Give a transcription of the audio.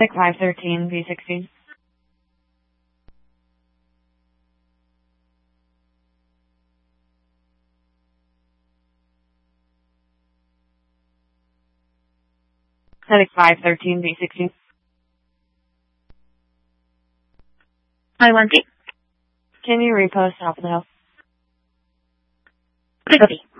513 V16. Static 513 V16. I-1T. Can you repost top of the hill? Copy.